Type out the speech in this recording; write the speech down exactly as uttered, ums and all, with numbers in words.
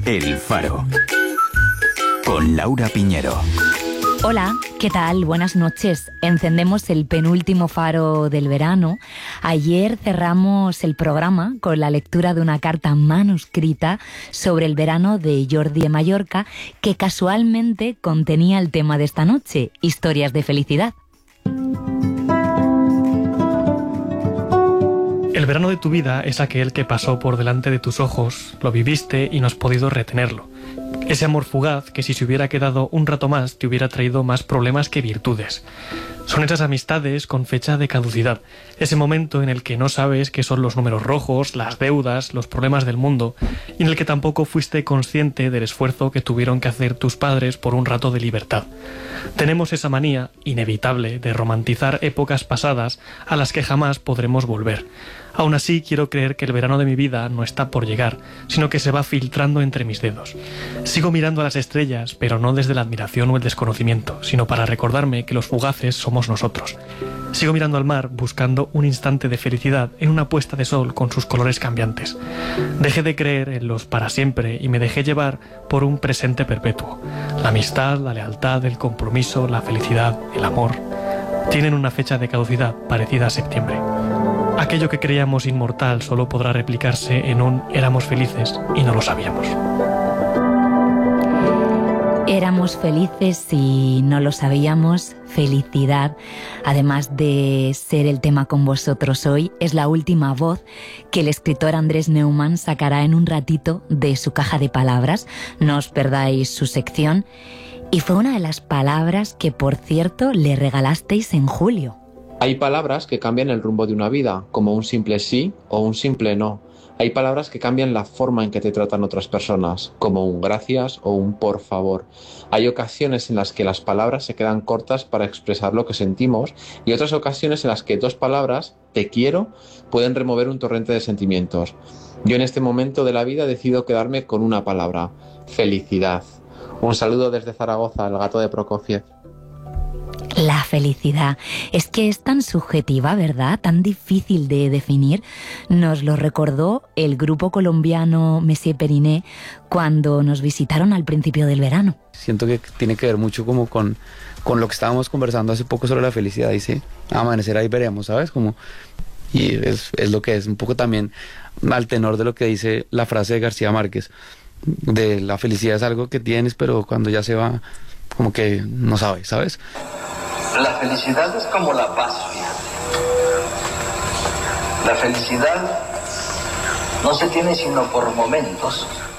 El Faro, con Laura Piñero. Hola, ¿qué tal? Buenas noches. Encendemos el penúltimo faro del verano. Ayer cerramos el programa con la lectura de una carta manuscrita sobre el verano de Jordi de Mallorca, que casualmente contenía el tema de esta noche, historias de felicidad. El verano de tu vida es aquel que pasó por delante de tus ojos, lo viviste y no has podido retenerlo. Ese amor fugaz que si se hubiera quedado un rato más te hubiera traído más problemas que virtudes. Son esas amistades con fecha de caducidad, ese momento en el que no sabes qué son los números rojos, las deudas, los problemas del mundo, y en el que tampoco fuiste consciente del esfuerzo que tuvieron que hacer tus padres por un rato de libertad. Tenemos esa manía inevitable de romantizar épocas pasadas a las que jamás podremos volver. Aún así, quiero creer que el verano de mi vida no está por llegar, sino que se va filtrando entre mis dedos. Sigo mirando a las estrellas, pero no desde la admiración o el desconocimiento, sino para recordarme que los fugaces somos nosotros. Sigo mirando al mar, buscando un instante de felicidad en una puesta de sol con sus colores cambiantes. Dejé de creer en los para siempre y me dejé llevar por un presente perpetuo. La amistad, la lealtad, el compromiso, la felicidad, el amor, tienen una fecha de caducidad parecida a septiembre. Aquello que creíamos inmortal solo podrá replicarse en un éramos felices y no lo sabíamos. Éramos felices y no lo sabíamos. Felicidad, además de ser el tema con vosotros hoy, es la última voz que el escritor Andrés Neumann sacará en un ratito de su caja de palabras. No os perdáis su sección. Y fue una de las palabras que, por cierto, le regalasteis en julio. Hay palabras que cambian el rumbo de una vida, como un simple sí o un simple no. Hay palabras que cambian la forma en que te tratan otras personas, como un gracias o un por favor. Hay ocasiones en las que las palabras se quedan cortas para expresar lo que sentimos y otras ocasiones en las que dos palabras, te quiero, pueden remover un torrente de sentimientos. Yo en este momento de la vida decido quedarme con una palabra: felicidad. Un saludo desde Zaragoza, el gato de Prokofiev. La felicidad es que es tan subjetiva, ¿verdad? Tan difícil de definir. Nos lo recordó el grupo colombiano Messier Periné cuando nos visitaron al principio del verano. Siento que tiene que ver mucho como con, con lo que estábamos conversando hace poco sobre la felicidad. Dice, amanecer ahí veremos, ¿sabes? Como, y es, es lo que es un poco también al tenor de lo que dice la frase de García Márquez, de la felicidad es algo que tienes, pero cuando ya se va, como que no sabes, ¿sabes? La felicidad es como la paz, fíjate. La felicidad no se tiene sino por momentos,